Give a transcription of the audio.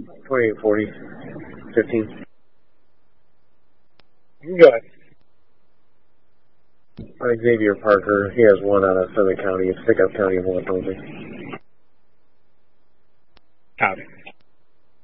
2840, 15. Go ahead. Xavier Parker, he has one out of Southern County. It's Pickup County of West Holding. Copy.